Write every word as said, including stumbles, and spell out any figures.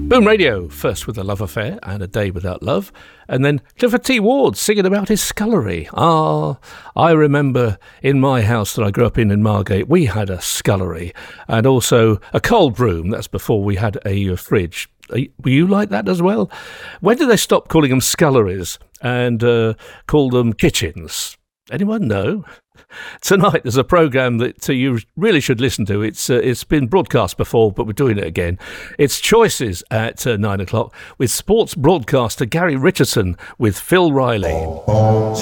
Boom Radio, first with A Love Affair and A Day Without Love, and then Clifford T. Ward singing about his scullery. Ah, I remember in my house that I grew up in in Margate, we had a scullery and also a cold room. That's before we had a uh, fridge. Were you like that as well? When did they stop calling them sculleries and uh, call them kitchens? Anyone know? Tonight there's a programme that uh, you really should listen to. It's uh, it's been broadcast before, but we're doing it again. It's Choices at uh, nine o'clock with sports broadcaster Gary Richardson with Phil Riley.